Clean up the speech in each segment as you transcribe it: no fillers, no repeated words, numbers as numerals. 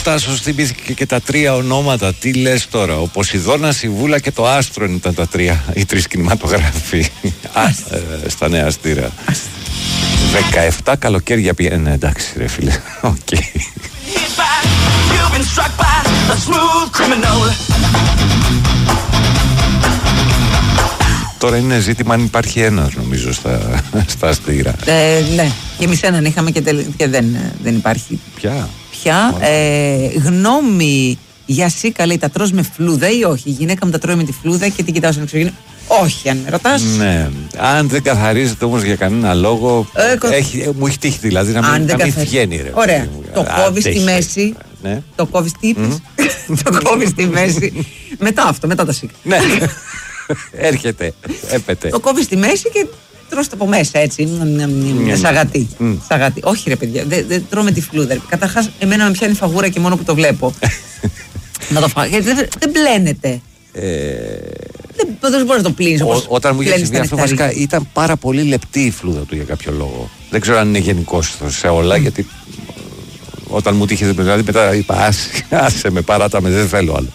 Τάσος θυμήθηκε και τα τρία ονόματα. Τι λες τώρα? Ο Ποσειδώνας, η Βούλα και το Άστρον ήταν τα τρία. Οι τρεις κινηματογράφοι στα Νέα Αστήρα. 17 καλοκαίρια πήγαινε. Εντάξει ρε φίλε. Οκ. Τώρα είναι ζήτημα αν υπάρχει ένας, νομίζω, στα Αστήρα. Ναι, και εμείς έναν είχαμε και δεν υπάρχει. Ποια? Γνώμη για σίκα, λέει, τα τρως με φλούδα ή όχι? Η γυναίκα μου τα τρώει με τη φλούδα και την κοιτάω στον εξωγήινο. Όχι, αν με ρωτάς. Ναι. Αν δεν καθαρίζεται όμως για κανένα λόγο. Μου έχει τύχει δηλαδή να μην βγαίνει, ρε. Ωραία. Το κόβεις στη μέση. Ναι. Το κόβεις, τι είπες? Το κόβεις στη μέση. Μετά τα σίκα. Ναι. Έρχεται, έπεται. Το κόβεις στη μέση και τρως το από μέσα, έτσι. Σαγατή. Όχι ρε παιδιά, δεν τρώω με τη φλούδα. Καταρχάς, εμένα με πιάνει φαγούρα και μόνο που το βλέπω. Να το φάω. Γιατί δεν πλένεται. Δεν μπορείς να το πλύνεις όπως όταν μου είχε συμβεί αυτό, βασικά ήταν πάρα πολύ λεπτή η φλούδα του για κάποιο λόγο. Δεν ξέρω αν είναι γενικός σε όλα, γιατί όταν μου τύχε δηλαδή μετά είπα άσε με, παράτα με, δεν θέλω άλλο.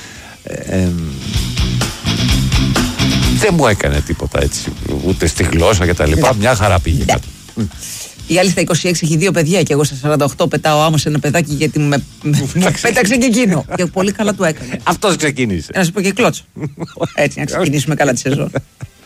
Δεν μου έκανε τίποτα έτσι, ούτε στη γλώσσα και τα λοιπά. Μια χαρά πήγε κάτω. Η άλλη στα 26 έχει 2 παιδιά και εγώ στα 48 πετάω άμμο σε ένα παιδάκι γιατί μου πέταξε και εκείνο. Και πολύ καλά του έκανε. Αυτός ξεκίνησε. Να σου πω και κλώτσο. Έτσι, να ξεκινήσουμε καλά τη σεζόν.